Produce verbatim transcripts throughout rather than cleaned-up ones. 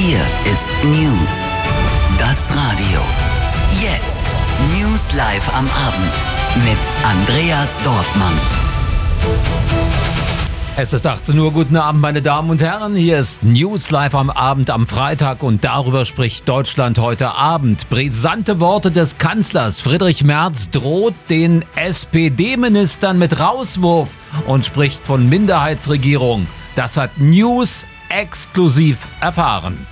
Hier ist News. Das Radio. Jetzt. News live am Abend mit Andreas Dorfmann. Es ist achtzehn Uhr. Guten Abend, meine Damen und Herren. Hier ist News live am Abend am Freitag und darüber spricht Deutschland heute Abend. Brisante Worte des Kanzlers Friedrich Merz droht den S P D-Ministern mit Rauswurf und spricht von Minderheitsregierung. Das hat News exklusiv erfahren.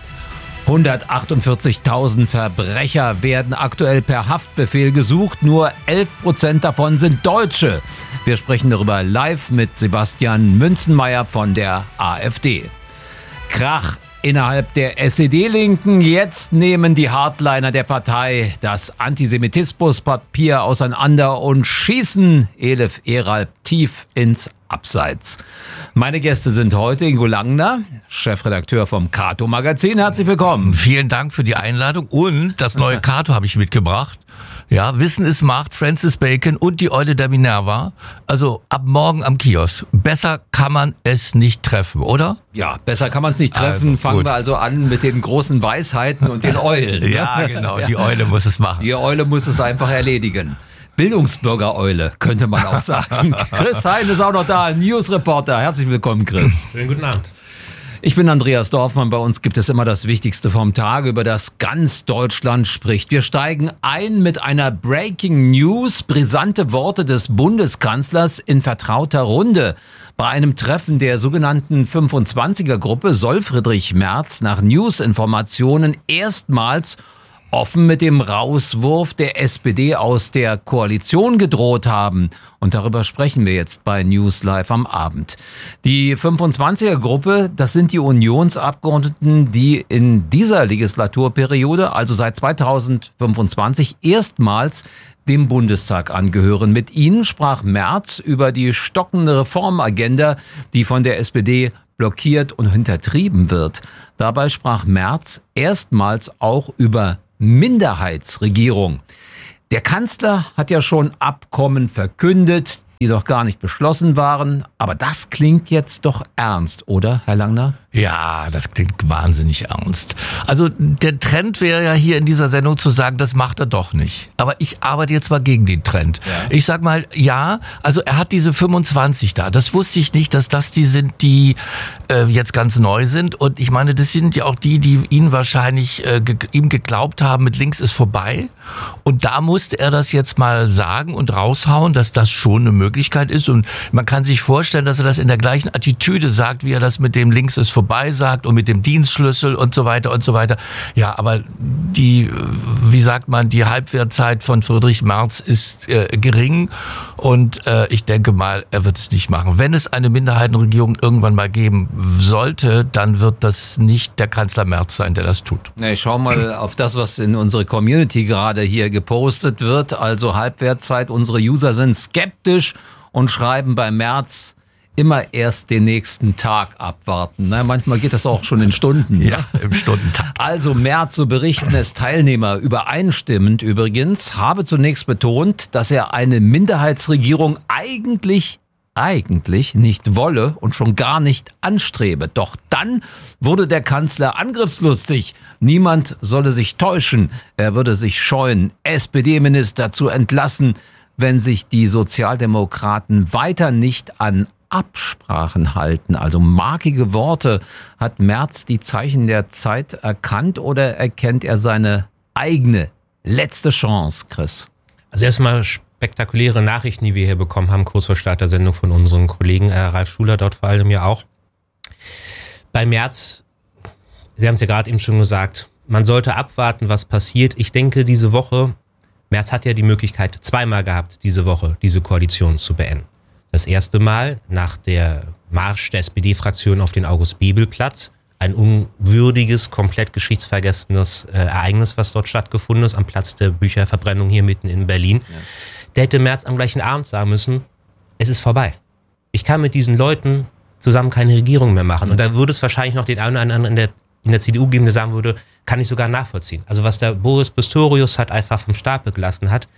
hundertachtundvierzigtausend Verbrecher werden aktuell per Haftbefehl gesucht. Nur elf Prozent davon sind Deutsche. Wir sprechen darüber live mit Sebastian Münzenmeier von der AfD. Krach innerhalb der S E D-Linken. Jetzt nehmen die Hardliner der Partei das Antisemitismuspapier auseinander und schießen Elif Eralp tief ins Abseits. Meine Gäste sind heute Ingo Langner, Chefredakteur vom Cato-Magazin. Herzlich willkommen. Vielen Dank für die Einladung und das neue Cato habe ich mitgebracht. Ja, Wissen ist Macht, Francis Bacon und die Eule der Minerva. Also ab morgen am Kiosk. Besser kann man es nicht treffen, oder? Ja, besser kann man es nicht treffen. Also, Fangen gut. wir also an mit den großen Weisheiten und den Eulen. Ja, genau, die Eule muss es machen. Die Eule muss es einfach erledigen. Bildungsbürger-Eule, könnte man auch sagen. Chris Hein ist auch noch da, News-Reporter. Herzlich willkommen, Chris. Schönen guten Abend. Ich bin Andreas Dorfmann. Bei uns gibt es immer das Wichtigste vom Tag, über das ganz Deutschland spricht. Wir steigen ein mit einer Breaking News. Brisante Worte des Bundeskanzlers in vertrauter Runde. Bei einem Treffen der sogenannten fünfundzwanziger-Gruppe soll Friedrich Merz nach News-Informationen erstmals offen mit dem Rauswurf der S P D aus der Koalition gedroht haben. Und darüber sprechen wir jetzt bei News Live am Abend. Die fünfundzwanziger-Gruppe, das sind die Unionsabgeordneten, die in dieser Legislaturperiode, also seit zweitausendfünfundzwanzig, erstmals dem Bundestag angehören. Mit ihnen sprach Merz über die stockende Reformagenda, die von der S P D blockiert und hintertrieben wird. Dabei sprach Merz erstmals auch über Minderheitsregierung. Der Kanzler hat ja schon Abkommen verkündet, die doch gar nicht beschlossen waren. Aber das klingt jetzt doch ernst, oder, Herr Langner? Ja, das klingt wahnsinnig ernst. Also der Trend wäre ja hier in dieser Sendung zu sagen, das macht er doch nicht. Aber ich arbeite jetzt mal gegen den Trend. Ja. Ich sag mal, ja, also er hat diese fünfundzwanzig da. Das wusste ich nicht, dass das die sind, die äh, jetzt ganz neu sind. Und ich meine, das sind ja auch die, die ihn wahrscheinlich äh, ge- ihm geglaubt haben, mit links ist vorbei. Und da musste er das jetzt mal sagen und raushauen, dass das schon eine Möglichkeit ist. Und man kann sich vorstellen, dass er das in der gleichen Attitüde sagt, wie er das mit dem links ist vorbei sagt und mit dem Dienstschlüssel und so weiter und so weiter. Ja, aber die, wie sagt man, die Halbwertzeit von Friedrich Merz ist äh, gering und äh, ich denke mal, er wird es nicht machen. Wenn es eine Minderheitenregierung irgendwann mal geben sollte, dann wird das nicht der Kanzler Merz sein, der das tut. Ja, ich schau mal auf das, was in unsere Community gerade hier gepostet wird. Also Halbwertzeit, unsere User sind skeptisch und schreiben bei Merz immer erst den nächsten Tag abwarten. Na, manchmal geht das auch schon in Stunden. Ja, im Stundentakt. Also Merz, so berichten es Teilnehmer übereinstimmend übrigens, habe zunächst betont, dass er eine Minderheitsregierung eigentlich eigentlich nicht wolle und schon gar nicht anstrebe. Doch dann wurde der Kanzler angriffslustig. Niemand solle sich täuschen. Er würde sich scheuen, S P D-Minister zu entlassen, wenn sich die Sozialdemokraten weiter nicht an Absprachen halten. Also markige Worte. Hat Merz die Zeichen der Zeit erkannt oder erkennt er seine eigene letzte Chance, Chris? Also erstmal spektakuläre Nachrichten, die wir hier bekommen haben, kurz vor Start der Sendung von unserem Kollegen äh, Ralf Schuler, dort vor allem ja auch. Bei Merz, Sie haben es ja gerade eben schon gesagt, man sollte abwarten, was passiert. Ich denke, diese Woche, Merz hat ja die Möglichkeit zweimal gehabt, diese Woche diese Koalition zu beenden. Das erste Mal nach der Marsch der S P D-Fraktion auf den August-Bebel-Platz. Ein unwürdiges, komplett geschichtsvergessenes äh, Ereignis, was dort stattgefunden ist, am Platz der Bücherverbrennung hier mitten in Berlin. Ja. Der hätte Merz am gleichen Abend sagen müssen, es ist vorbei. Ich kann mit diesen Leuten zusammen keine Regierung mehr machen. Und da würde es wahrscheinlich noch den einen oder anderen in der, in der C D U geben, der sagen würde, kann ich sogar nachvollziehen. Also was der Boris Pistorius hat einfach vom Stapel gelassen hat,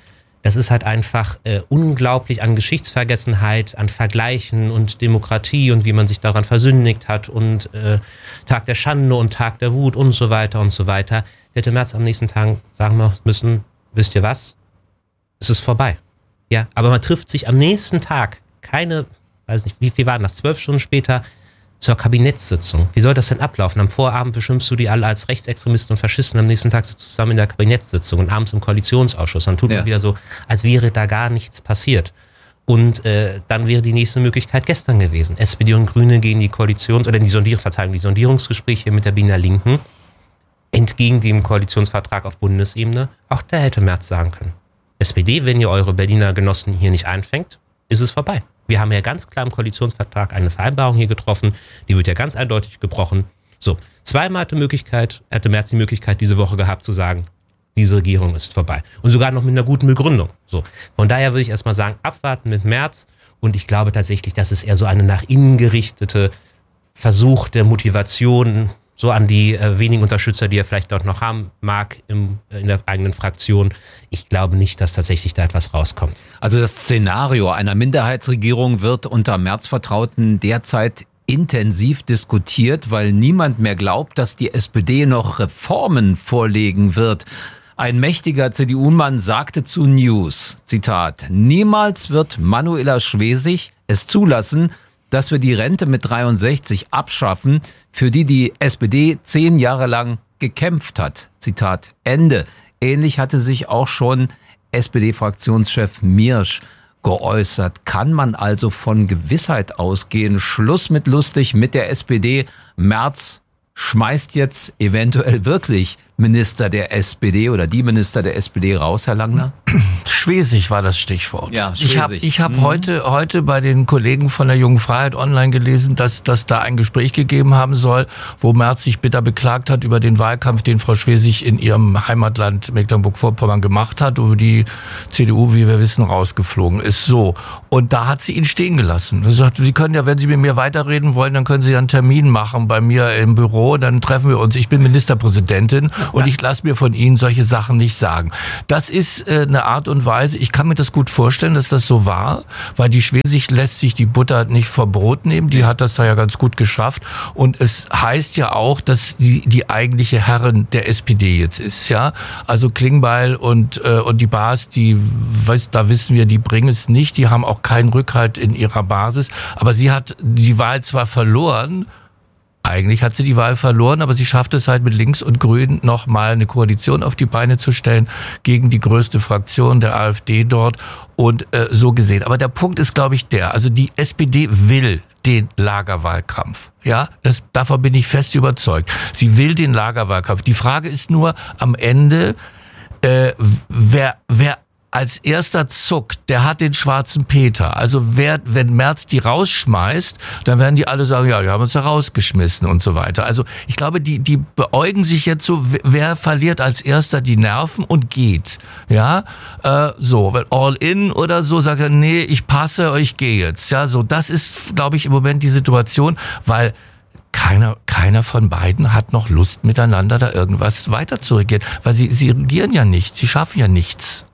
Das ist halt einfach äh, unglaublich an Geschichtsvergessenheit, an Vergleichen und Demokratie und wie man sich daran versündigt hat und äh, Tag der Schande und Tag der Wut und so weiter und so weiter. Hätte Merz am nächsten Tag sagen müssen, wisst ihr was? Es ist vorbei. Ja, aber man trifft sich am nächsten Tag, keine, weiß nicht, wie viel waren das, zwölf Stunden später, zur Kabinettssitzung. Wie soll das denn ablaufen? Am Vorabend beschimpfst du die alle als Rechtsextremisten und Faschisten, am nächsten Tag sitzt du zusammen in der Kabinettssitzung und abends im Koalitionsausschuss. Dann tut ja. man wieder so, als wäre da gar nichts passiert. Und äh, dann wäre die nächste Möglichkeit gestern gewesen. S P D und Grüne gehen die Koalitions- oder die, Sondier- Verzeihung, die Sondierungsgespräche mit der Berliner Linken entgegen dem Koalitionsvertrag auf Bundesebene. Auch da hätte Merz sagen können. S P D, wenn ihr eure Berliner Genossen hier nicht einfängt, ist es vorbei. Wir haben ja ganz klar im Koalitionsvertrag eine Vereinbarung hier getroffen, die wird ja ganz eindeutig gebrochen. So, zweimal die Möglichkeit, hätte Merz die Möglichkeit diese Woche gehabt zu sagen, diese Regierung ist vorbei. Und sogar noch mit einer guten Begründung. So, von daher würde ich erstmal sagen, abwarten mit Merz. Und ich glaube tatsächlich, das ist eher so eine nach innen gerichtete Versuch der Motivation, so an die äh, wenigen Unterstützer, die er vielleicht dort noch haben mag im, äh, in der eigenen Fraktion. Ich glaube nicht, dass tatsächlich da etwas rauskommt. Also das Szenario einer Minderheitsregierung wird unter Merz-Vertrauten derzeit intensiv diskutiert, weil niemand mehr glaubt, dass die S P D noch Reformen vorlegen wird. Ein mächtiger C D U-Mann sagte zu News, Zitat, niemals wird Manuela Schwesig es zulassen, dass wir die Rente mit dreiundsechzig abschaffen, für die die S P D zehn Jahre lang gekämpft hat. Zitat Ende. Ähnlich hatte sich auch schon S P D-Fraktionschef Miersch geäußert. Kann man also von Gewissheit ausgehen? Schluss mit lustig mit der S P D. Merz schmeißt jetzt eventuell wirklich Minister der S P D oder die Minister der S P D raus, Herr Langner? Schwesig war das Stichwort. Ja, ich habe ich hab mhm. heute, heute bei den Kollegen von der Jungen Freiheit online gelesen, dass dass da ein Gespräch gegeben haben soll, wo Merz sich bitter beklagt hat über den Wahlkampf, den Frau Schwesig in ihrem Heimatland Mecklenburg-Vorpommern gemacht hat, wo die C D U, wie wir wissen, rausgeflogen ist. So. Und da hat sie ihn stehen gelassen. Sie sagt, Sie können ja, wenn Sie mit mir weiterreden wollen, dann können Sie ja einen Termin machen bei mir im Büro, dann treffen wir uns. Ich bin Ministerpräsidentin und ich lasse mir von Ihnen solche Sachen nicht sagen. Das ist äh, eine Art und Weise, ich kann mir das gut vorstellen, dass das so war, weil die Schwesig lässt sich die Butter nicht vom Brot nehmen, die hat das da ja ganz gut geschafft und es heißt ja auch, dass die die eigentliche Herrin der S P D jetzt ist, ja, also Klingbeil und äh, und die Baas, die, weiß, da wissen wir, die bringen es nicht, die haben auch keinen Rückhalt in ihrer Basis, aber sie hat die Wahl zwar verloren, eigentlich hat sie die Wahl verloren, aber sie schafft es halt mit Links und Grün noch mal eine Koalition auf die Beine zu stellen gegen die größte Fraktion der AfD dort und äh, so gesehen. Aber der Punkt ist, glaube ich, der, also die S P D will den Lagerwahlkampf. Ja, das, davon bin ich fest überzeugt. Sie will den Lagerwahlkampf. Die Frage ist nur am Ende, äh, wer, wer als erster zuckt, der hat den schwarzen Peter. Also wer, wenn Merz die rausschmeißt, dann werden die alle sagen, ja, die haben uns da rausgeschmissen und so weiter. Also ich glaube, die, die beäugen sich jetzt so, wer verliert als erster die Nerven und geht. Ja, äh, so, weil all in oder so, sagt er, nee, ich passe, ich gehe jetzt. Ja, so, das ist, glaube ich, im Moment die Situation, weil Keiner, keiner von beiden hat noch Lust, miteinander da irgendwas weiter zu regieren. Weil sie, sie regieren ja nichts, sie schaffen ja nichts.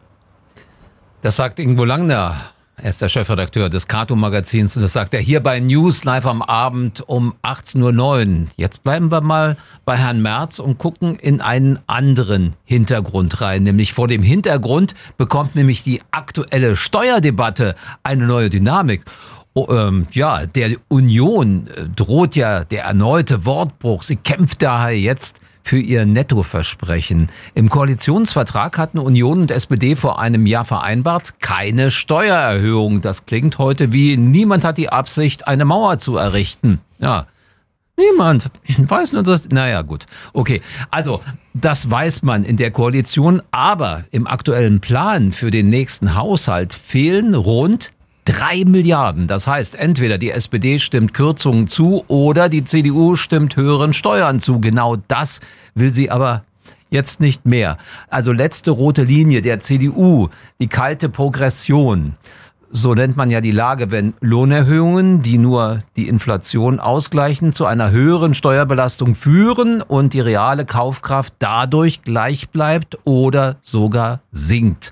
Das sagt Ingo Langner. Er ist der Chefredakteur des Cato-Magazins und das sagt er hier bei News live am Abend um achtzehn Uhr neun. Jetzt bleiben wir mal bei Herrn Merz und gucken in einen anderen Hintergrund rein. Nämlich vor dem Hintergrund bekommt nämlich die aktuelle Steuerdebatte eine neue Dynamik. Oh, ähm, ja, der Union droht ja der erneute Wortbruch. Sie kämpft daher jetzt für ihr Nettoversprechen. Im Koalitionsvertrag hatten Union und S P D vor einem Jahr vereinbart, keine Steuererhöhung. Das klingt heute wie, niemand hat die Absicht, eine Mauer zu errichten. Ja, niemand. Weiß nur das. Naja, gut. Okay, also das weiß man in der Koalition, aber im aktuellen Plan für den nächsten Haushalt fehlen rund Drei Milliarden. Das heißt, entweder die S P D stimmt Kürzungen zu oder die C D U stimmt höheren Steuern zu. Genau das will sie aber jetzt nicht mehr. Also letzte rote Linie der C D U, die kalte Progression. So nennt man ja die Lage, wenn Lohnerhöhungen, die nur die Inflation ausgleichen, zu einer höheren Steuerbelastung führen und die reale Kaufkraft dadurch gleich bleibt oder sogar sinkt.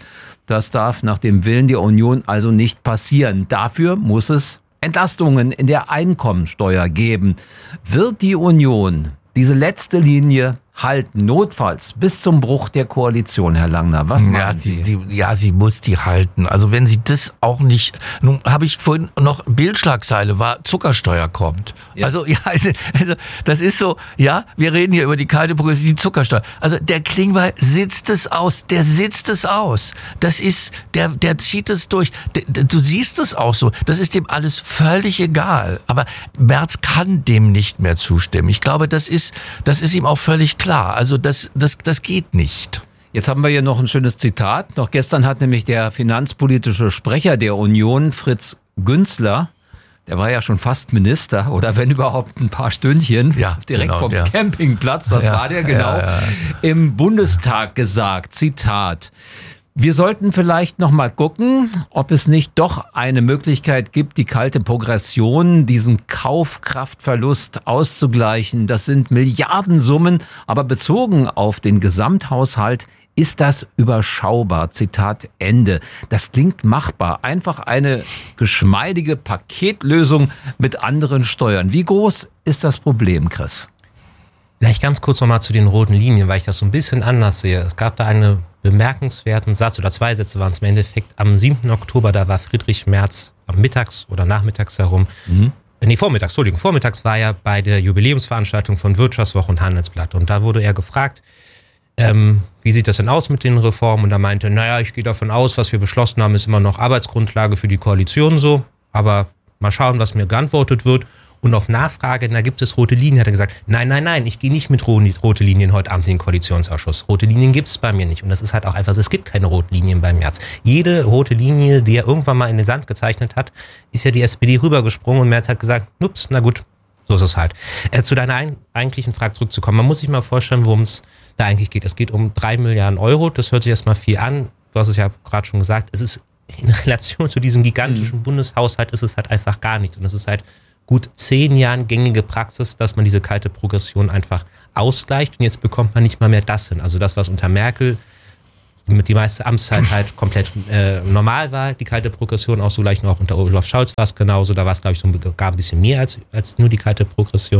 Das darf nach dem Willen der Union also nicht passieren. Dafür muss es Entlastungen in der Einkommensteuer geben. Wird die Union diese letzte Linie halten, notfalls bis zum Bruch der Koalition, Herr Langner? Was ja, meinen Sie? Sie? Ja, sie muss die halten. Also wenn sie das auch nicht, nun habe ich vorhin noch Bildschlagzeile war, Zuckersteuer kommt. Ja. Also ja, also, also das ist so, ja, wir reden hier über die kalte Progression, die Zuckersteuer. Also der Klingbeil sitzt es aus, der sitzt es aus. Das ist, der, der zieht es durch. Der, der, du siehst es auch so. Das ist dem alles völlig egal. Aber Merz kann dem nicht mehr zustimmen. Ich glaube, das ist, das ist ihm auch völlig klar. Klar, also das, das, das geht nicht. Jetzt haben wir hier noch ein schönes Zitat. Noch gestern hat nämlich der finanzpolitische Sprecher der Union, Fritz Günzler, der war ja schon fast Minister oder wenn überhaupt ein paar Stündchen, ja, direkt genau, vom der. Campingplatz, das ja, war der genau, ja, ja. im Bundestag gesagt, Zitat: Wir sollten vielleicht noch mal gucken, ob es nicht doch eine Möglichkeit gibt, die kalte Progression, diesen Kaufkraftverlust auszugleichen. Das sind Milliardensummen, aber bezogen auf den Gesamthaushalt ist das überschaubar. Zitat Ende. Das klingt machbar. Einfach eine geschmeidige Paketlösung mit anderen Steuern. Wie groß ist das Problem, Chris? Vielleicht ganz kurz nochmal zu den roten Linien, weil ich das so ein bisschen anders sehe. Es gab da einen bemerkenswerten Satz, oder zwei Sätze waren es im Endeffekt. Am siebten Oktober, da war Friedrich Merz am Mittags oder nachmittags herum, mhm. nee, vormittags, Entschuldigung, vormittags war er bei der Jubiläumsveranstaltung von Wirtschaftswoche und Handelsblatt. Und da wurde er gefragt, ähm, wie sieht das denn aus mit den Reformen? Und er meinte, naja, ich gehe davon aus, was wir beschlossen haben, ist immer noch Arbeitsgrundlage für die Koalition so. Aber mal schauen, was mir geantwortet wird. Und auf Nachfrage, da gibt es rote Linien, hat er gesagt, nein, nein, nein, ich gehe nicht mit rote Linien heute Abend in den Koalitionsausschuss. Rote Linien gibt es bei mir nicht. Und das ist halt auch einfach so, es gibt keine roten Linien beim Merz. Jede rote Linie, die er irgendwann mal in den Sand gezeichnet hat, ist ja die S P D rübergesprungen und Merz hat gesagt, ups, na gut, so ist es halt. Äh, zu deiner ein, eigentlichen Frage zurückzukommen, man muss sich mal vorstellen, worum es da eigentlich geht. Es geht um drei Milliarden Euro, das hört sich erstmal viel an. Du hast es ja gerade schon gesagt, es ist in Relation zu diesem gigantischen mhm. Bundeshaushalt ist es halt einfach gar nichts. Und es ist halt gut zehn Jahren gängige Praxis, dass man diese kalte Progression einfach ausgleicht und jetzt bekommt man nicht mal mehr das hin. Also das, was unter Merkel mit die meiste Amtszeit halt komplett äh, normal war, die kalte Progression auszugleichen, auch unter Olaf Scholz war es genauso, da war es glaube ich sogar ein bisschen mehr als, als nur die kalte Progression.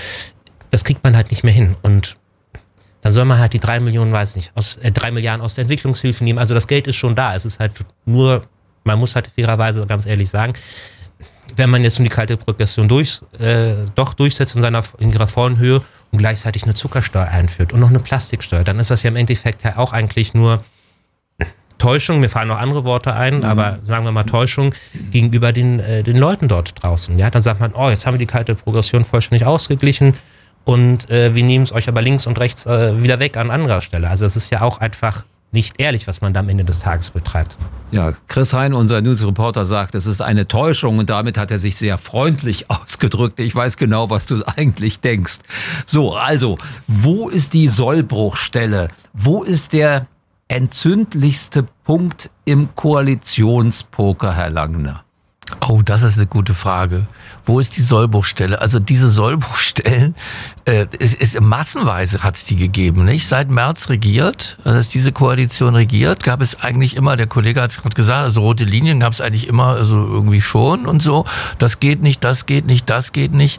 Das kriegt man halt nicht mehr hin und dann soll man halt die drei Millionen, weiß nicht, aus äh, drei Milliarden aus der Entwicklungshilfe nehmen. Also das Geld ist schon da, es ist halt nur, man muss halt fairerweise ganz ehrlich sagen, wenn man jetzt um die kalte Progression durch, äh, doch durchsetzt in seiner in ihrer vollen Höhe und gleichzeitig eine Zuckersteuer einführt und noch eine Plastiksteuer, dann ist das ja im Endeffekt ja auch eigentlich nur Täuschung, mir fallen noch andere Worte ein, mhm. aber sagen wir mal Täuschung gegenüber den, äh, den Leuten dort draußen. Ja, dann sagt man, oh, jetzt haben wir die kalte Progression vollständig ausgeglichen und äh, wir nehmen es euch aber links und rechts äh, wieder weg an anderer Stelle. Also es ist ja auch einfach nicht ehrlich, was man da am Ende des Tages betreibt. Ja, Chris Hein, unser Newsreporter, sagt, es ist eine Täuschung und damit hat er sich sehr freundlich ausgedrückt. Ich weiß genau, was du eigentlich denkst. So, also, wo ist die Sollbruchstelle? Wo ist der entzündlichste Punkt im Koalitionspoker, Herr Langner? Oh, das ist eine gute Frage. Wo ist die Sollbruchstelle? Also diese Sollbruchstellen, äh, es ist massenweise hat es die gegeben, nicht? Seit Merz regiert, als diese Koalition regiert, gab es eigentlich immer, der Kollege hat es gerade gesagt, also rote Linien gab es eigentlich immer, also irgendwie schon und so. Das geht nicht, das geht nicht, das geht nicht.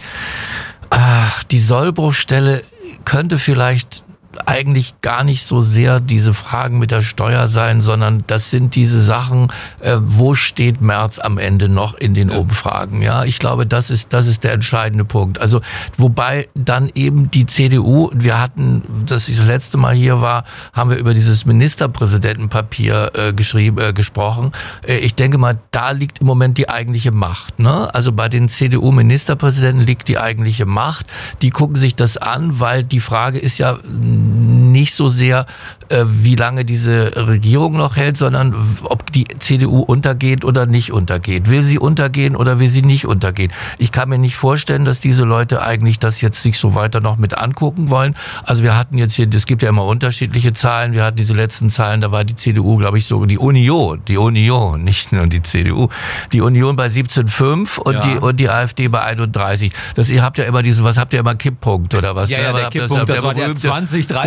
Ach, die Sollbruchstelle könnte vielleicht eigentlich gar nicht so sehr diese Fragen mit der Steuer sein, sondern das sind diese Sachen, äh, wo steht Merz am Ende noch in den ja. Umfragen? Ja, ich glaube, das ist das ist der entscheidende Punkt. Also wobei dann eben die C D U, wir hatten, das das letzte Mal hier war, haben wir über dieses Ministerpräsidentenpapier äh, geschrieben, äh, gesprochen. Äh, ich denke mal, da liegt im Moment die eigentliche Macht. Ne? Also bei den C D U-Ministerpräsidenten liegt die eigentliche Macht. Die gucken sich das an, weil die Frage ist ja nicht so sehr, äh, wie lange diese Regierung noch hält, sondern ob die C D U untergeht oder nicht untergeht. Will sie untergehen oder will sie nicht untergehen? Ich kann mir nicht vorstellen, dass diese Leute eigentlich das jetzt sich so weiter noch mit angucken wollen. Also wir hatten jetzt hier, es gibt ja immer unterschiedliche Zahlen, wir hatten diese letzten Zahlen, da war die C D U, glaube ich, so die Union, die Union, nicht nur die C D U, die Union bei siebzehn Komma fünf und, ja. die, und die AfD bei einunddreißig. Das, ihr habt ja immer diesen, was habt ihr immer, Kipppunkt oder was? Ja, ja, der Kipppunkt, das, das war der zwanzig, dreißig und der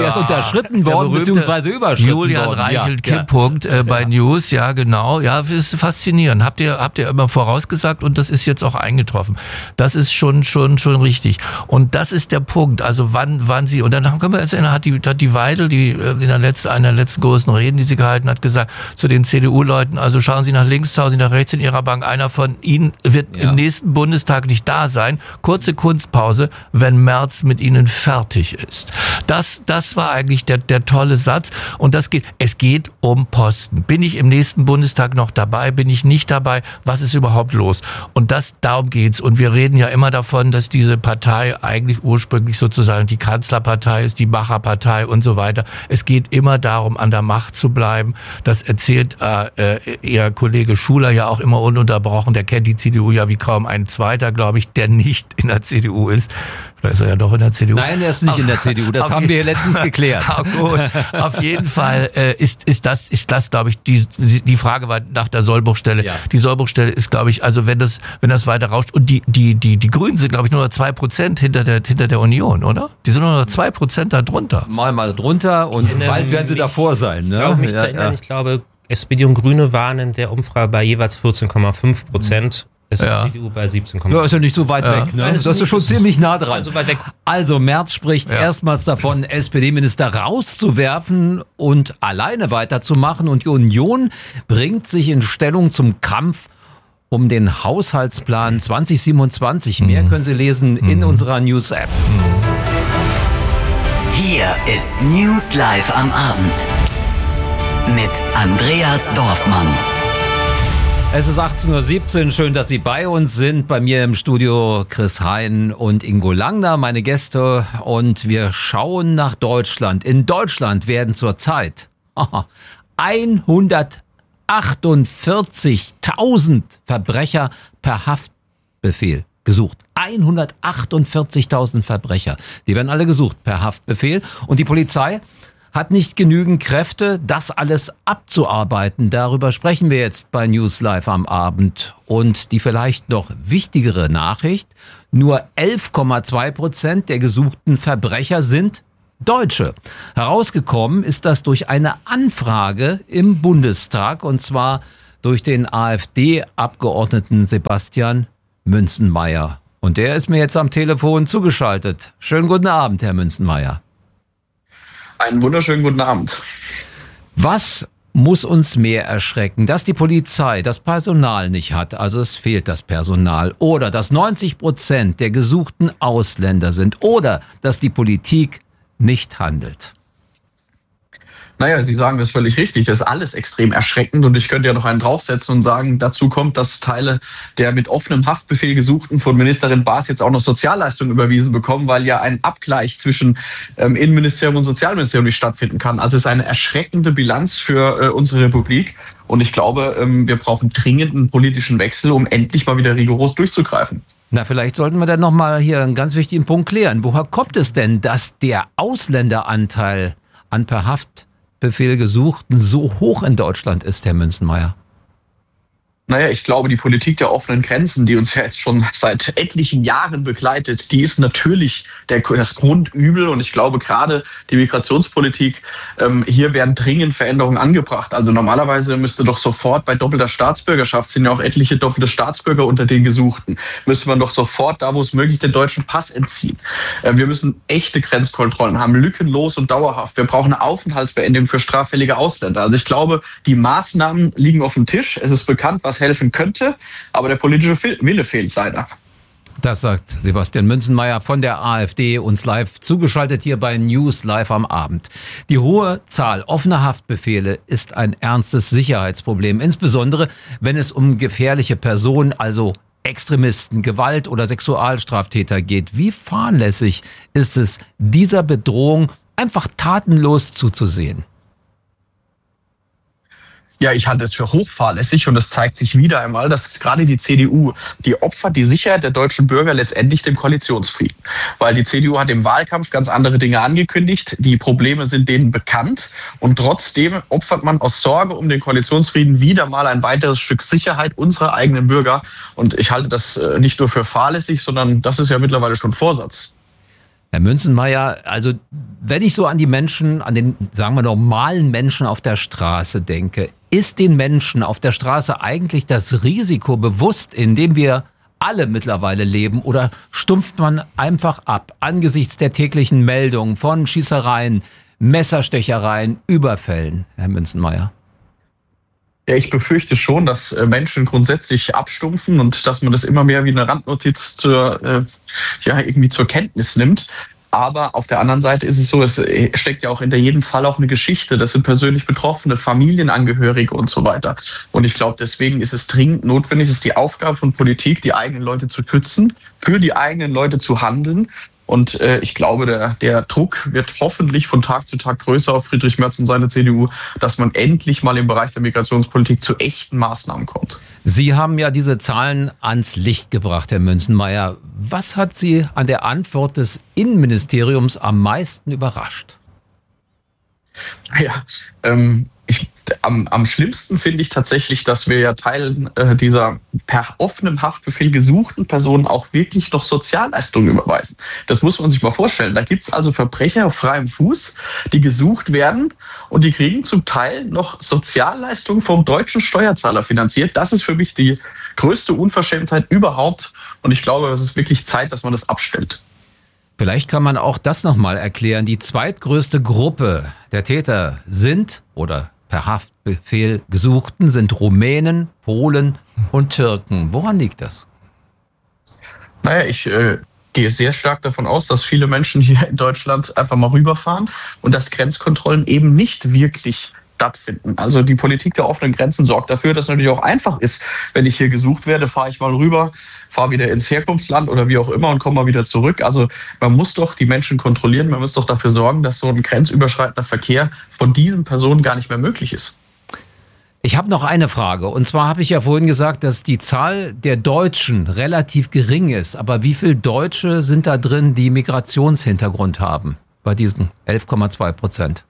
ist unterschritten worden, beziehungsweise überschritten Julian worden. Reichelt Ja, Kipppunkt ja. äh, bei ja. News, ja genau. Ja, das ist faszinierend. Habt ihr, habt ihr immer vorausgesagt und das ist jetzt auch eingetroffen. Das ist schon, schon, schon richtig. Und das ist der Punkt. Also wann, wann sie, und dann können wir jetzt erinnern, hat die, hat die Weidel, die in der letzten, einer der letzten großen Reden, die sie gehalten hat, gesagt zu den C D U-Leuten, also schauen Sie nach links, schauen Sie nach rechts in Ihrer Bank. Einer von Ihnen wird ja. im nächsten Bundestag nicht da sein. Kurze Kunstpause, wenn Merz mit Ihnen fertig ist. Das, das war eigentlich der, der tolle Satz. Und das geht, es geht um Posten. Bin ich im nächsten Bundestag noch dabei? Bin ich nicht dabei? Was ist überhaupt los? Und das, darum geht's. Und wir reden ja immer davon, dass diese Partei eigentlich ursprünglich sozusagen die Kanzlerpartei ist, die Macherpartei und so weiter. Es geht immer darum, an der Macht zu bleiben. Das erzählt äh, Ihr Kollege Schuler ja auch immer ununterbrochen. Der kennt die C D U ja wie kaum ein Zweiter, glaube ich, der nicht in der C D U ist. Vielleicht ist er ja doch in der C D U. Nein, er ist nicht auf, in der C D U. Das haben wir letztens geklärt. Gut. Auf jeden Fall äh, ist, ist das, ist das, glaube ich, die, die Frage war nach der Sollbruchstelle. Ja. Die Sollbruchstelle ist, glaube ich, also wenn das, wenn das weiter rauscht. Und die, die, die, die Grünen sind, glaube ich, nur noch zwei Prozent hinter der, hinter der Union, oder? Die sind nur noch zwei Prozent da drunter. Mal, mal drunter und in, bald werden sie mich, davor sein. Ne? Ich glaube, mich ja, zu erinnern, ja. ich glaube, S P D und Grüne waren in der Umfrage bei jeweils vierzehn Komma fünf Prozent. Ist ja. die C D U bei siebzehn Komma fünf. Ja, ist ja nicht so weit ja. weg. Ne? Nein, das ist, ist schon ziemlich nah dran. Also, weit weg. Also Merz spricht ja. erstmals davon, S P D-Minister rauszuwerfen und alleine weiterzumachen. Und die Union bringt sich in Stellung zum Kampf um den Haushaltsplan zwanzig siebenundzwanzig. Mhm. Mehr können Sie lesen mhm. in unserer News-App. Hier ist News Live am Abend mit Andreas Dorfmann. Es ist achtzehn Uhr siebzehn, schön, dass Sie bei uns sind. Bei mir im Studio Chris Hein und Ingo Langner, meine Gäste. Und wir schauen nach Deutschland. In Deutschland werden zurzeit hundertachtundvierzigtausend Verbrecher per Haftbefehl gesucht. hundertachtundvierzigtausend Verbrecher. Die werden alle gesucht per Haftbefehl. Und die Polizei hat nicht genügend Kräfte, das alles abzuarbeiten. Darüber sprechen wir jetzt bei News Live am Abend. Und die vielleicht noch wichtigere Nachricht, nur elf Komma zwei Prozent der gesuchten Verbrecher sind Deutsche. Herausgekommen ist das durch eine Anfrage im Bundestag, und zwar durch den AfD-Abgeordneten Sebastian Münzenmaier. Und der ist mir jetzt am Telefon zugeschaltet. Schönen guten Abend, Herr Münzenmaier. Einen wunderschönen guten Abend. Was muss uns mehr erschrecken? Dass die Polizei das Personal nicht hat, also es fehlt das Personal, oder dass neunzig Prozent der gesuchten Ausländer sind, oder dass die Politik nicht handelt? Naja, Sie sagen das völlig richtig. Das ist alles extrem erschreckend und ich könnte ja noch einen draufsetzen und sagen, dazu kommt, dass Teile der mit offenem Haftbefehl Gesuchten von Ministerin Baas jetzt auch noch Sozialleistungen überwiesen bekommen, weil ja ein Abgleich zwischen ähm, Innenministerium und Sozialministerium nicht stattfinden kann. Also es ist eine erschreckende Bilanz für äh, unsere Republik und ich glaube, ähm, wir brauchen dringend einen politischen Wechsel, um endlich mal wieder rigoros durchzugreifen. Na, vielleicht sollten wir dann nochmal hier einen ganz wichtigen Punkt klären. Woher kommt es denn, dass der Ausländeranteil an per Haft Befehl Gesuchten so hoch in Deutschland ist, Herr Münzenmaier? Naja, ich glaube, die Politik der offenen Grenzen, die uns ja jetzt schon seit etlichen Jahren begleitet, die ist natürlich der, das Grundübel. Und ich glaube, gerade die Migrationspolitik, ähm, hier werden dringend Veränderungen angebracht. Also normalerweise müsste doch sofort bei doppelter Staatsbürgerschaft, sind ja auch etliche doppelte Staatsbürger unter den Gesuchten, müsste man doch sofort, da wo es möglich ist, den deutschen Pass entziehen. Ähm, wir müssen echte Grenzkontrollen haben, lückenlos und dauerhaft. Wir brauchen eine Aufenthaltsbeendigung für straffällige Ausländer. Also ich glaube, die Maßnahmen liegen auf dem Tisch. Es ist bekannt, was helfen könnte, aber der politische Wille fehlt leider. Das sagt Sebastian Münzenmaier von der AfD, uns live zugeschaltet hier bei News Live am Abend. Die hohe Zahl offener Haftbefehle ist ein ernstes Sicherheitsproblem, insbesondere wenn es um gefährliche Personen, also Extremisten, Gewalt- oder Sexualstraftäter geht. Wie fahrlässig ist es, dieser Bedrohung einfach tatenlos zuzusehen? Ja, ich halte es für hochfahrlässig und es zeigt sich wieder einmal, dass gerade die C D U, die opfert die Sicherheit der deutschen Bürger letztendlich dem Koalitionsfrieden. Weil die C D U hat im Wahlkampf ganz andere Dinge angekündigt, die Probleme sind denen bekannt und trotzdem opfert man aus Sorge um den Koalitionsfrieden wieder mal ein weiteres Stück Sicherheit unserer eigenen Bürger. Und ich halte das nicht nur für fahrlässig, sondern das ist ja mittlerweile schon Vorsatz. Herr Münzenmaier, also wenn ich so an die Menschen, an den, sagen wir, normalen Menschen auf der Straße denke, ist den Menschen auf der Straße eigentlich das Risiko bewusst, in dem wir alle mittlerweile leben, oder stumpft man einfach ab angesichts der täglichen Meldungen von Schießereien, Messerstechereien, Überfällen, Herr Münzenmaier? Ja, ich befürchte schon, dass äh, Menschen grundsätzlich abstumpfen und dass man das immer mehr wie eine Randnotiz zur, äh, ja, irgendwie zur Kenntnis nimmt. Aber auf der anderen Seite ist es so, es steckt ja auch hinter jedem Fall auch eine Geschichte. Das sind persönlich Betroffene, Familienangehörige und so weiter. Und ich glaube, deswegen ist es dringend notwendig, es ist die Aufgabe von Politik, die eigenen Leute zu schützen, für die eigenen Leute zu handeln. Und äh, ich glaube, der, der Druck wird hoffentlich von Tag zu Tag größer auf Friedrich Merz und seine C D U, dass man endlich mal im Bereich der Migrationspolitik zu echten Maßnahmen kommt. Sie haben ja diese Zahlen ans Licht gebracht, Herr Münzenmaier. Was hat Sie an der Antwort des Innenministeriums am meisten überrascht? Ja, ähm, ich, am, am schlimmsten finde ich tatsächlich, dass wir ja Teil äh, dieser per offenem Haftbefehl gesuchten Personen auch wirklich noch Sozialleistungen überweisen. Das muss man sich mal vorstellen. Da gibt es also Verbrecher auf freiem Fuß, die gesucht werden und die kriegen zum Teil noch Sozialleistungen vom deutschen Steuerzahler finanziert. Das ist für mich die größte Unverschämtheit überhaupt und ich glaube, es ist wirklich Zeit, dass man das abstellt. Vielleicht kann man auch das nochmal erklären. Die zweitgrößte Gruppe der Täter sind oder per Haftbefehl Gesuchten sind Rumänen, Polen und Türken. Woran liegt das? Naja, ich äh, gehe sehr stark davon aus, dass viele Menschen hier in Deutschland einfach mal rüberfahren und dass Grenzkontrollen eben nicht wirklich stattfinden. Also die Politik der offenen Grenzen sorgt dafür, dass es natürlich auch einfach ist. Wenn ich hier gesucht werde, fahre ich mal rüber, fahre wieder ins Herkunftsland oder wie auch immer und komme mal wieder zurück. Also man muss doch die Menschen kontrollieren, man muss doch dafür sorgen, dass so ein grenzüberschreitender Verkehr von diesen Personen gar nicht mehr möglich ist. Ich habe noch eine Frage. Und zwar habe ich ja vorhin gesagt, dass die Zahl der Deutschen relativ gering ist. Aber wie viele Deutsche sind da drin, die Migrationshintergrund haben bei diesen elf Komma zwei Prozent?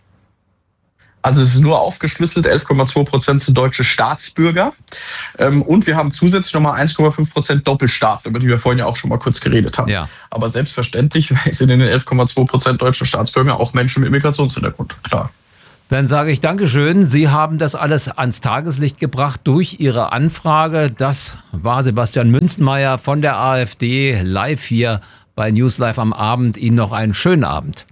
Also es ist nur aufgeschlüsselt, elf Komma zwei Prozent sind deutsche Staatsbürger. Und wir haben zusätzlich nochmal eins Komma fünf Prozent Doppelstaaten, über die wir vorhin ja auch schon mal kurz geredet haben. Ja. Aber selbstverständlich sind in den elf Komma zwei Prozent deutschen Staatsbürger auch Menschen mit Migrationshintergrund, klar. Dann sage ich Dankeschön. Sie haben das alles ans Tageslicht gebracht durch Ihre Anfrage. Das war Sebastian Münzenmaier von der AfD live hier bei News Live am Abend. Ihnen noch einen schönen Abend.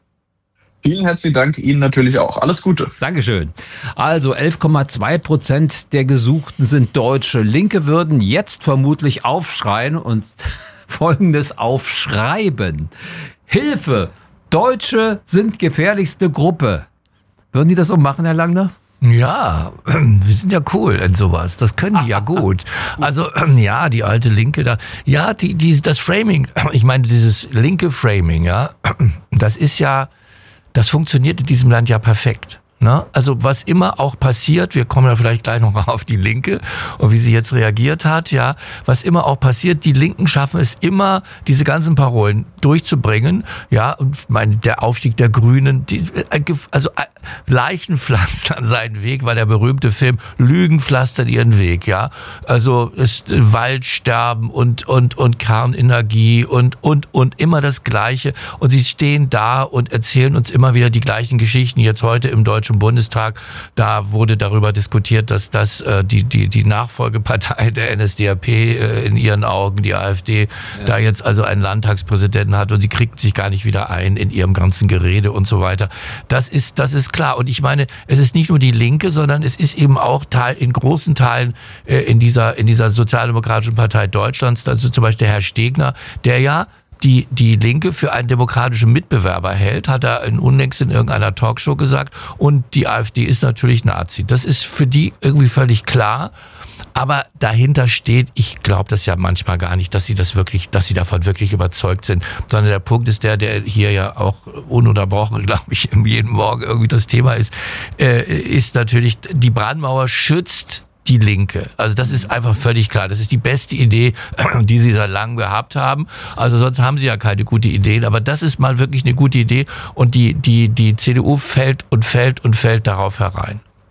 Vielen herzlichen Dank, Ihnen natürlich auch. Alles Gute. Dankeschön. Also elf Komma zwei Prozent der Gesuchten sind Deutsche. Linke würden jetzt vermutlich aufschreien und Folgendes aufschreiben. Hilfe! Deutsche sind gefährlichste Gruppe. Würden die das so machen, Herr Langner? Ja, wir sind ja cool in sowas. Das können die ja gut. Also ja, die alte Linke da. Ja, die, die, das Framing, ich meine dieses linke Framing, ja, das ist ja, das funktioniert in diesem Land ja perfekt. Ne? Also was immer auch passiert, wir kommen ja vielleicht gleich noch auf die Linke und wie sie jetzt reagiert hat, ja, was immer auch passiert, die Linken schaffen es immer, diese ganzen Parolen durchzubringen, ja, und ich meine, der Aufstieg der Grünen, die, also Leichen pflastern seinen Weg, war der berühmte Film, Lügen pflastern ihren Weg, ja, also ist Waldsterben und und und Kernenergie und und und immer das Gleiche und sie stehen da und erzählen uns immer wieder die gleichen Geschichten, jetzt heute im Deutschen Bundestag, da wurde darüber diskutiert, dass das äh, die die die Nachfolgepartei der N S D A P äh, in ihren Augen, die AfD, ja, da jetzt also einen Landtagspräsidenten hat und sie kriegt sich gar nicht wieder ein in ihrem ganzen Gerede und so weiter. Das ist das ist klar und ich meine, es ist nicht nur die Linke, sondern es ist eben auch Teil in großen Teilen äh, in dieser in dieser Sozialdemokratischen Partei Deutschlands, also zum Beispiel der Herr Stegner, der ja die die Linke für einen demokratischen Mitbewerber hält, hat er in unlängst in irgendeiner Talkshow gesagt. Und die AfD ist natürlich Nazi. Das ist für die irgendwie völlig klar. Aber dahinter steht, ich glaube das ja manchmal gar nicht, dass sie das wirklich, dass sie davon wirklich überzeugt sind. Sondern der Punkt ist der, der hier ja auch ununterbrochen, glaube ich, jeden Morgen irgendwie das Thema ist, äh, ist natürlich, die Brandmauer schützt die Linke. Also das ist einfach völlig klar. Das ist die beste Idee, die sie seit langem gehabt haben. Also sonst haben sie ja keine gute Ideen. Aber das ist mal wirklich eine gute Idee. Und die, die, die C D U fällt und fällt und fällt darauf herein.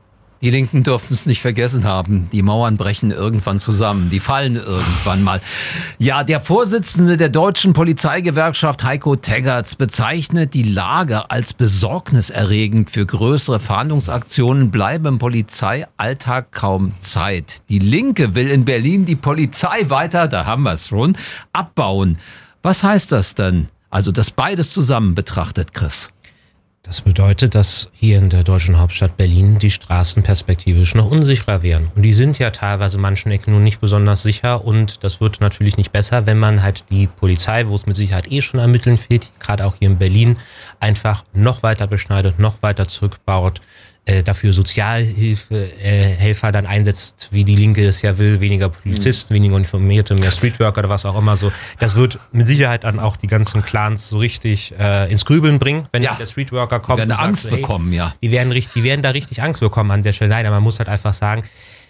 Die Linken durften es nicht vergessen haben. Die Mauern brechen irgendwann zusammen. Die fallen irgendwann mal. Ja, der Vorsitzende der deutschen Polizeigewerkschaft, Heiko Teggerts, bezeichnet die Lage als besorgniserregend. Für größere Fahndungsaktionen bleibe im Polizeialltag kaum Zeit. Die Linke will in Berlin die Polizei weiter, da haben wir es schon, abbauen. Was heißt das denn? Also das beides zusammen betrachtet, Chris. Das bedeutet, dass hier in der deutschen Hauptstadt Berlin die Straßen perspektivisch noch unsicherer werden. Und die sind ja teilweise manchen Ecken nun nicht besonders sicher. Und das wird natürlich nicht besser, wenn man halt die Polizei, wo es mit Sicherheit eh schon an Mitteln fehlt, gerade auch hier in Berlin, einfach noch weiter beschneidet, noch weiter zurückbaut, äh, dafür Sozialhilfehelfer äh, dann einsetzt, wie die Linke es ja will, weniger Polizisten, mhm. weniger Uniformierte, mehr Streetworker oder was auch immer so. Das wird mit Sicherheit dann auch die ganzen Clans so richtig äh, ins Grübeln bringen, wenn ja. der Streetworker kommt. Die werden und Angst sagt, hey, bekommen, ja. Die werden, richtig, die werden da richtig Angst bekommen an der Stelle. Nein, aber man muss halt einfach sagen,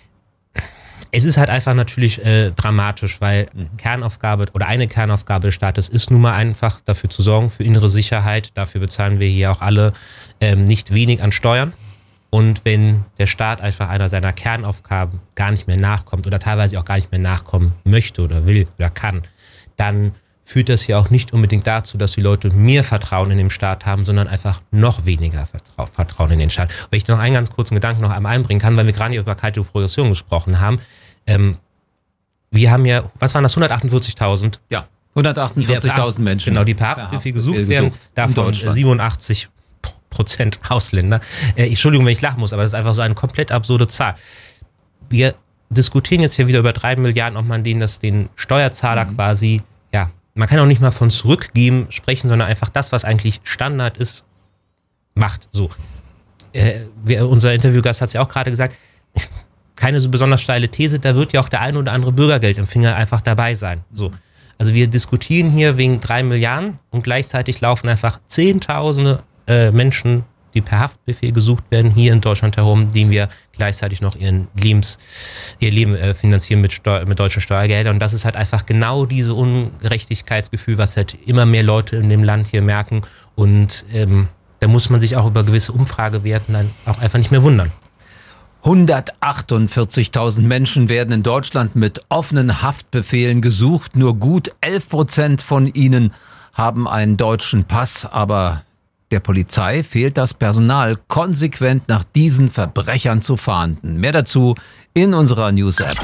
es ist halt einfach natürlich äh, dramatisch, weil mhm. Kernaufgabe oder eine Kernaufgabe des Staates ist nun mal einfach dafür zu sorgen, für innere Sicherheit. Dafür bezahlen wir hier auch alle ähm, nicht wenig an Steuern. Und wenn der Staat einfach einer seiner Kernaufgaben gar nicht mehr nachkommt oder teilweise auch gar nicht mehr nachkommen möchte oder will oder kann, dann führt das ja auch nicht unbedingt dazu, dass die Leute mehr Vertrauen in den Staat haben, sondern einfach noch weniger Vertrauen in den Staat. Wenn ich noch einen ganz kurzen Gedanken noch einmal einbringen kann, weil wir gerade über kalte Progression gesprochen haben. Ähm, wir haben ja, was waren das, hundertachtundvierzigtausend? Ja, hundertachtundvierzigtausend Menschen. Genau, die per Haftbefehl gesucht werden, davon siebenundachtzig Prozent Ausländer. Äh, Entschuldigung, wenn ich lachen muss, aber das ist einfach so eine komplett absurde Zahl. Wir diskutieren jetzt hier wieder über drei Milliarden, ob man denen das den Steuerzahler mhm. quasi, ja, man kann auch nicht mal von zurückgeben sprechen, sondern einfach das, was eigentlich Standard ist, macht. So. Äh, wir, unser Interviewgast hat es ja auch gerade gesagt, keine so besonders steile These, da wird ja auch der ein oder andere Bürgergeldempfänger einfach dabei sein. So. Also wir diskutieren hier wegen drei Milliarden und gleichzeitig laufen einfach Zehntausende äh, Menschen, die per Haftbefehl gesucht werden, hier in Deutschland herum, denen wir gleichzeitig noch ihren Lebens, ihr Leben äh, finanzieren mit, Steu- mit deutschen Steuergeldern. Und das ist halt einfach genau diese Ungerechtigkeitsgefühl, was halt immer mehr Leute in dem Land hier merken. Und ähm, da muss man sich auch über gewisse Umfragewerten dann auch einfach nicht mehr wundern. hundertachtundvierzigtausend Menschen werden in Deutschland mit offenen Haftbefehlen gesucht. Nur gut elf Prozent von ihnen haben einen deutschen Pass, aber der Polizei fehlt das Personal, konsequent nach diesen Verbrechern zu fahnden. Mehr dazu in unserer News-App.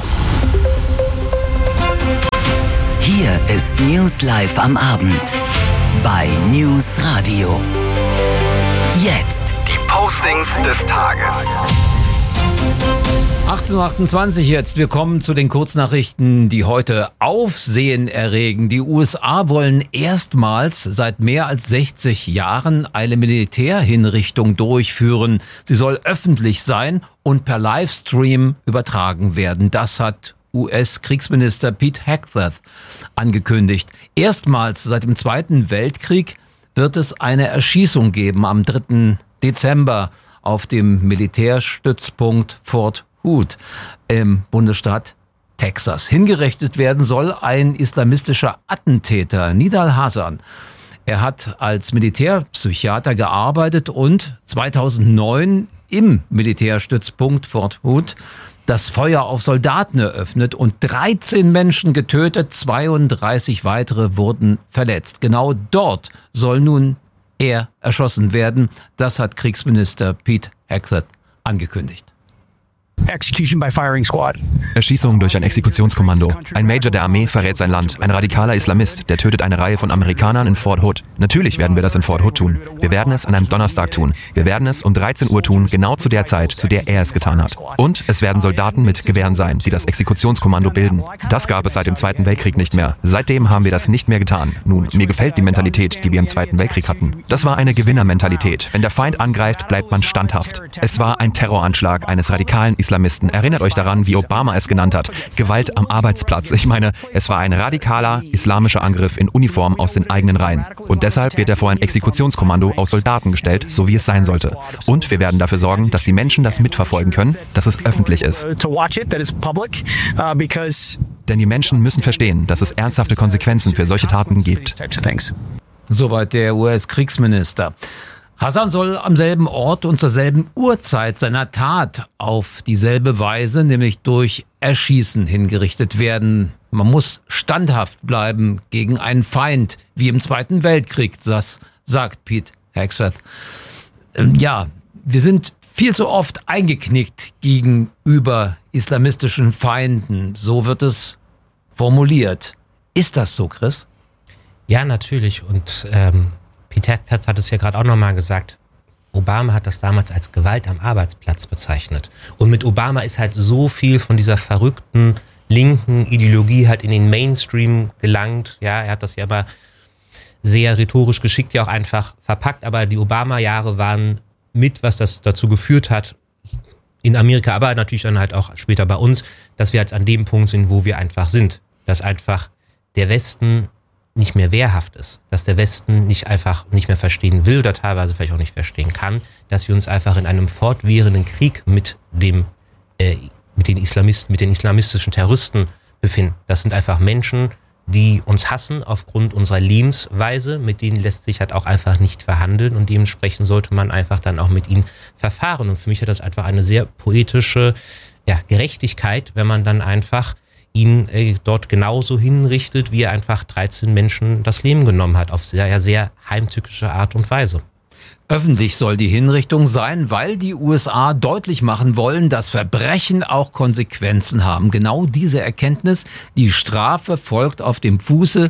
Hier ist News Live am Abend bei News Radio. Jetzt die Postings des Tages. achtzehn Uhr achtundzwanzig jetzt. Wir kommen zu den Kurznachrichten, die heute Aufsehen erregen. Die U S A wollen erstmals seit mehr als sechzig Jahren eine Militärhinrichtung durchführen. Sie soll öffentlich sein und per Livestream übertragen werden. Das hat U S-Kriegsminister Pete Hegseth angekündigt. Erstmals seit dem Zweiten Weltkrieg wird es eine Erschießung geben am dritten Dezember auf dem Militärstützpunkt Fort Hood im Bundesstaat Texas. Hingerichtet werden soll ein islamistischer Attentäter, Nidal Hasan. Er hat als Militärpsychiater gearbeitet und zweitausendneun im Militärstützpunkt Fort Hood das Feuer auf Soldaten eröffnet und dreizehn Menschen getötet, zweiunddreißig weitere wurden verletzt. Genau dort soll nun er erschossen werden. Das hat Kriegsminister Pete Hegseth angekündigt. Execution by firing squad. Erschießung durch ein Exekutionskommando. Ein Major der Armee verrät sein Land. Ein radikaler Islamist, der tötet eine Reihe von Amerikanern in Fort Hood. Natürlich werden wir das in Fort Hood tun. Wir werden es an einem Donnerstag tun. Wir werden es um dreizehn Uhr tun, genau zu der Zeit, zu der er es getan hat. Und es werden Soldaten mit Gewehren sein, die das Exekutionskommando bilden. Das gab es seit dem Zweiten Weltkrieg nicht mehr. Seitdem haben wir das nicht mehr getan. Nun, mir gefällt die Mentalität, die wir im Zweiten Weltkrieg hatten. Das war eine Gewinnermentalität. Wenn der Feind angreift, bleibt man standhaft. Es war ein Terroranschlag eines radikalen Islamisten. Erinnert euch daran, wie Obama es genannt hat. Gewalt am Arbeitsplatz. Ich meine, es war ein radikaler islamischer Angriff in Uniform aus den eigenen Reihen. Und deshalb wird er vor ein Exekutionskommando aus Soldaten gestellt, so wie es sein sollte. Und wir werden dafür sorgen, dass die Menschen das mitverfolgen können, dass es öffentlich ist. Denn die Menschen müssen verstehen, dass es ernsthafte Konsequenzen für solche Taten gibt. Soweit der U S-Kriegsminister. Hassan soll am selben Ort und zur selben Uhrzeit seiner Tat auf dieselbe Weise, nämlich durch Erschießen, hingerichtet werden. Man muss standhaft bleiben gegen einen Feind, wie im Zweiten Weltkrieg, das sagt Pete Hegseth. Ähm, ja, wir sind viel zu oft eingeknickt gegenüber islamistischen Feinden. So wird es formuliert. Ist das so, Chris? Ja, natürlich. Und ähm, Pete Hegseth hat es ja gerade auch nochmal gesagt. Obama hat das damals als Gewalt am Arbeitsplatz bezeichnet. Und mit Obama ist halt so viel von dieser verrückten linken Ideologie halt in den Mainstream gelangt. Ja, er hat das ja aber sehr rhetorisch geschickt ja auch einfach verpackt. Aber die Obama-Jahre waren mit, was das dazu geführt hat, in Amerika, aber natürlich dann halt auch später bei uns, dass wir jetzt an dem Punkt sind, wo wir einfach sind. Dass einfach der Westen nicht mehr wehrhaft ist, dass der Westen nicht einfach nicht mehr verstehen will oder teilweise vielleicht auch nicht verstehen kann, dass wir uns einfach in einem fortwährenden Krieg mit dem, äh, mit den Islamisten, mit den islamistischen Terroristen befinden. Das sind einfach Menschen, die uns hassen aufgrund unserer Lebensweise, mit denen lässt sich halt auch einfach nicht verhandeln und dementsprechend sollte man einfach dann auch mit ihnen verfahren. Und für mich hat das einfach eine sehr poetische ja, Gerechtigkeit, wenn man dann einfach ihn äh, dort genauso hinrichtet, wie er einfach dreizehn Menschen das Leben genommen hat, auf sehr, ja, sehr heimtückische Art und Weise. Öffentlich soll die Hinrichtung sein, weil die U S A deutlich machen wollen, dass Verbrechen auch Konsequenzen haben. Genau diese Erkenntnis, die Strafe folgt auf dem Fuße,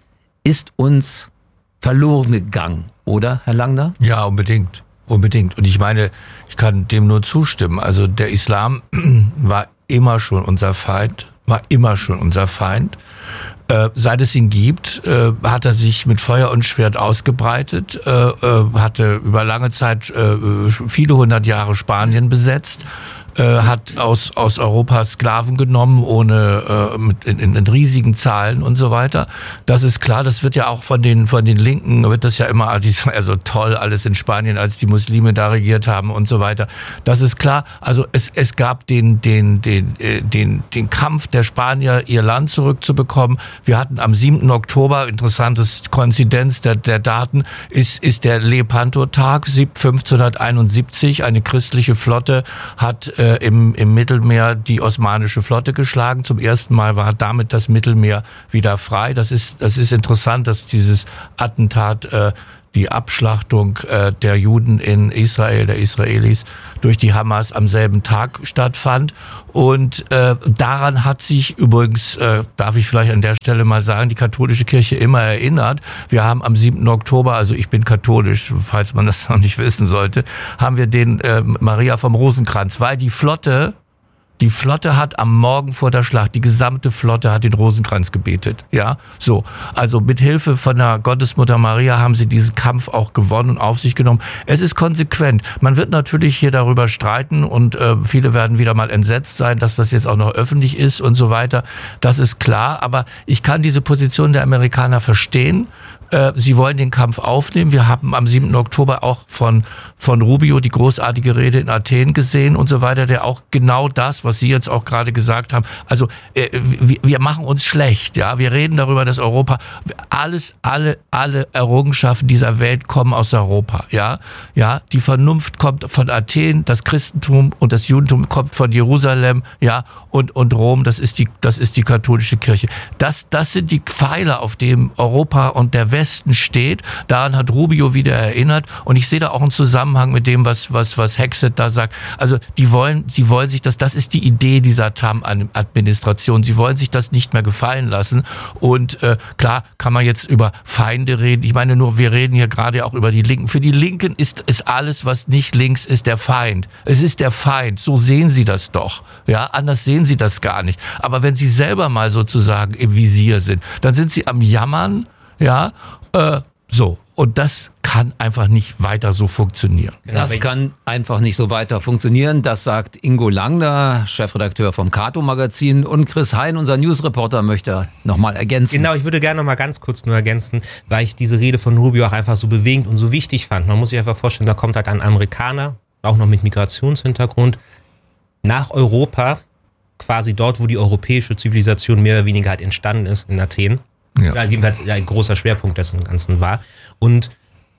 ist uns verloren gegangen, oder, Herr Langner? Ja, unbedingt. Unbedingt. Und ich meine, ich kann dem nur zustimmen. Also der Islam war immer schon unser Feind, war immer schon unser Feind. Äh, seit es ihn gibt, äh, hat er sich mit Feuer und Schwert ausgebreitet, äh, äh, hatte über lange Zeit äh, viele hundert Jahre Spanien besetzt, äh, hat aus aus Europa Sklaven genommen, ohne äh, mit in, in riesigen Zahlen und so weiter. Das ist klar. Das wird ja auch von den von den Linken wird das ja immer, das war ja so toll alles in Spanien, als die Muslime da regiert haben und so weiter. Das ist klar. Also es es gab den den den den den Kampf der Spanier, ihr Land zurückzubekommen. Wir hatten am siebten Oktober, interessantes Koinzidenz der der Daten, ist ist der Lepanto-Tag fünfzehnhunderteinundsiebzig. Eine christliche Flotte hat äh, im im Mittelmeer die osmanische Flotte geschlagen. Zum ersten Mal war damit das Mittelmeer wieder frei. Das ist das ist interessant, dass dieses Attentat, äh, die Abschlachtung äh, der Juden in Israel, der Israelis durch die Hamas am selben Tag stattfand. Und äh, daran hat sich übrigens, äh, darf ich vielleicht an der Stelle mal sagen, die katholische Kirche immer erinnert. Wir haben am siebten Oktober, also ich bin katholisch, falls man das noch nicht wissen sollte, haben wir den äh, Maria vom Rosenkranz, weil die Flotte Die Flotte hat am Morgen vor der Schlacht, die gesamte Flotte hat den Rosenkranz gebetet. Ja, so. Also mit Hilfe von der Gottesmutter Maria haben sie diesen Kampf auch gewonnen und auf sich genommen. Es ist konsequent. Man wird natürlich hier darüber streiten und äh, viele werden wieder mal entsetzt sein, dass das jetzt auch noch öffentlich ist und so weiter. Das ist klar. Aber ich kann diese Position der Amerikaner verstehen. Sie wollen den Kampf aufnehmen. Wir haben am siebten Oktober auch von von Rubio die großartige Rede in Athen gesehen und so weiter, der auch genau das, was Sie jetzt auch gerade gesagt haben, also äh, wir, wir machen uns schlecht, ja, wir reden darüber, dass Europa, alles, alle, alle Errungenschaften dieser Welt kommen aus Europa, ja, ja, die Vernunft kommt von Athen, das Christentum und das Judentum kommt von Jerusalem, ja, und und Rom, das ist die, das ist die katholische Kirche. Das, das sind die Pfeiler, auf denen Europa und der Westen steht. Daran hat Rubio wieder erinnert und ich sehe da auch einen Zusammenhang mit dem, was was was Hegseth da sagt. Also die wollen, sie wollen sich das, das ist die Idee dieser Trump-Administration. Sie wollen sich das nicht mehr gefallen lassen. Und äh, klar kann man jetzt über Feinde reden. Ich meine nur, wir reden hier gerade auch über die Linken. Für die Linken ist ist alles, was nicht links ist, der Feind. Es ist der Feind. So sehen sie das doch. Ja, anders sehen sie das gar nicht. Aber wenn sie selber mal sozusagen im Visier sind, dann sind sie am Jammern. Ja, äh, so. Und das kann einfach nicht weiter so funktionieren. Das kann einfach nicht so weiter funktionieren. Das sagt Ingo Langner, Chefredakteur vom Cato-Magazin. Und Chris Hein, unser Newsreporter, möchte nochmal ergänzen. Genau, ich würde gerne noch mal ganz kurz nur ergänzen, weil ich diese Rede von Rubio auch einfach so bewegend und so wichtig fand. Man muss sich einfach vorstellen, da kommt halt ein Amerikaner, auch noch mit Migrationshintergrund, nach Europa, quasi dort, wo die europäische Zivilisation mehr oder weniger halt entstanden ist, in Athen. Ja. Ja, jedenfalls ja, ein großer Schwerpunkt des Ganzen war. Und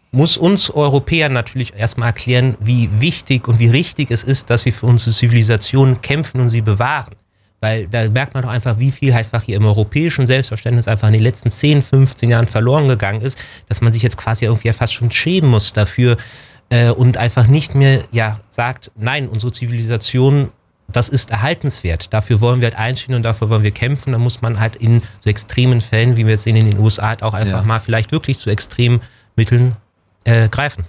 muss uns Europäern natürlich erstmal erklären, wie wichtig und wie richtig es ist, dass wir für unsere Zivilisation kämpfen und sie bewahren. Weil da merkt man doch einfach, wie viel einfach hier im europäischen Selbstverständnis einfach in den letzten zehn, fünfzehn Jahren verloren gegangen ist, dass man sich jetzt quasi irgendwie fast schon schämen muss dafür äh, und einfach nicht mehr ja sagt, nein, unsere Zivilisation, das ist erhaltenswert. Dafür wollen wir halt einstehen und dafür wollen wir kämpfen. Da muss man halt in so extremen Fällen, wie wir jetzt sehen in den U S A, halt auch einfach ja. mal vielleicht wirklich zu extremen Mitteln äh, greifen.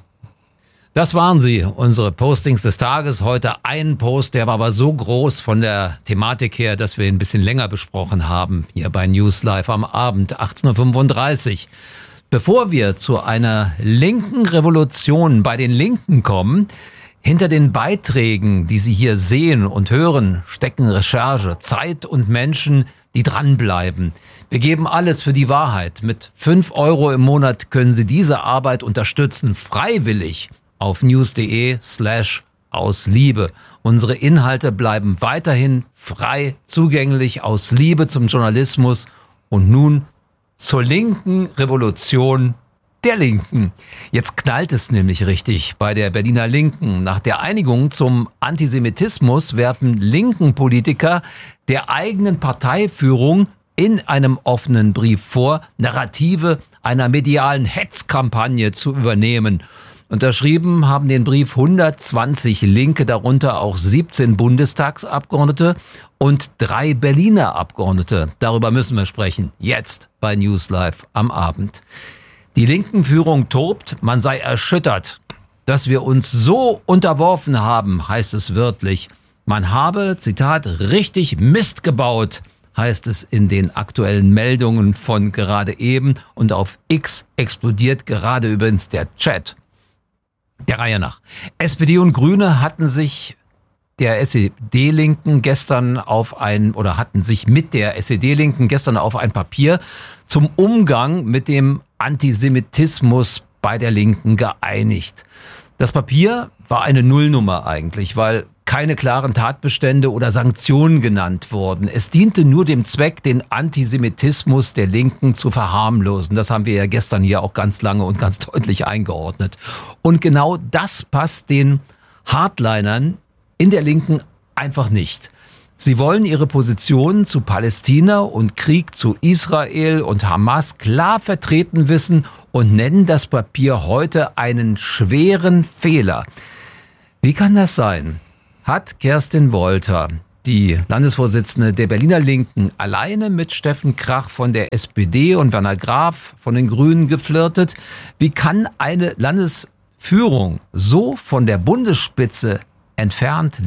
Das waren sie, unsere Postings des Tages. Heute ein Post, der war aber so groß von der Thematik her, dass wir ihn ein bisschen länger besprochen haben, hier bei News Live am Abend, achtzehn Uhr fünfunddreißig. Bevor wir zu einer linken Revolution bei den Linken kommen, hinter den Beiträgen, die Sie hier sehen und hören, stecken Recherche, Zeit und Menschen, die dranbleiben. Wir geben alles für die Wahrheit. Mit fünf Euro im Monat können Sie diese Arbeit unterstützen, freiwillig. Auf news.de slash aus Liebe. Unsere Inhalte bleiben weiterhin frei zugänglich aus Liebe zum Journalismus und nun zur linken Revolution der Linken. Jetzt knallt es nämlich richtig bei der Berliner Linken. Nach der Einigung zum Antisemitismus werfen linken Politiker der eigenen Parteiführung in einem offenen Brief vor, Narrative einer medialen Hetzkampagne zu übernehmen. Unterschrieben haben den Brief hundertzwanzig Linke, darunter auch siebzehn Bundestagsabgeordnete und drei Berliner Abgeordnete. Darüber müssen wir sprechen, jetzt bei News Live am Abend. Die Linken-Führung tobt, man sei erschüttert, dass wir uns so unterworfen haben, heißt es wörtlich. Man habe, Zitat, richtig Mist gebaut, heißt es in den aktuellen Meldungen von gerade eben. Und auf X explodiert gerade übrigens der Chat. Der Reihe nach. S P D und Grüne hatten sich der S E D-Linken gestern auf ein, oder hatten sich mit der S E D-Linken gestern auf ein Papier zum Umgang mit dem Antisemitismus bei der Linken geeinigt. Das Papier war eine Nullnummer eigentlich, weil keine klaren Tatbestände oder Sanktionen genannt wurden. Es diente nur dem Zweck, den Antisemitismus der Linken zu verharmlosen. Das haben wir ja gestern hier auch ganz lange und ganz deutlich eingeordnet. Und genau das passt den Hardlinern in der Linken einfach nicht. Sie wollen ihre Positionen zu Palästina und Krieg zu Israel und Hamas klar vertreten wissen und nennen das Papier heute einen schweren Fehler. Wie kann das sein? Hat Kerstin Wolter, die Landesvorsitzende der Berliner Linken, alleine mit Steffen Krach von der S P D und Werner Graf von den Grünen geflirtet? Wie kann eine Landesführung so von der Bundesspitze entfernt